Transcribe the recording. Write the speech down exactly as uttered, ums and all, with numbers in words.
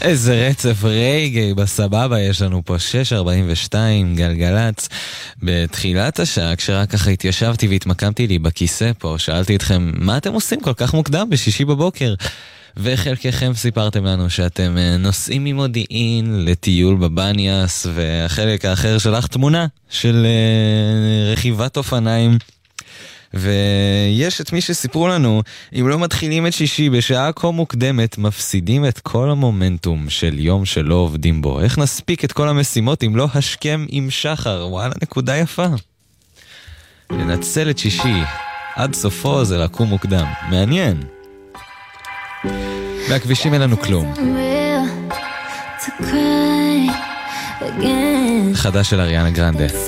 איזה רצף רגעי בסבבה יש לנו פה. שש ארבעים ושתיים גלגלץ בתחילת השעה, כשרק ככה התיישבתי והתמקמתי לי בכיסא פה, שאלתי אתכם מה אתם עושים כל כך מוקדם בשישי בבוקר, וחלקכם סיפרתם לנו שאתם נוסעים ממודיעין לטיול בבניאס, והחלק האחר שלח תמונה של רכיבת אופניים. ויש את מי שסיפרו לנו, אם לא מתחילים את שישי בשעה כה מוקדמת, מפסידים את כל המומנטום של יום שלא עובדים בו. איך נספיק את כל המשימות אם לא השכם עם שחר? וואלה, נקודה יפה. לנצל את שישי עד סופו זה לקום מוקדם. מעניין. והכבישים אין לנו כלום. חדש של אריאנה גרנדה.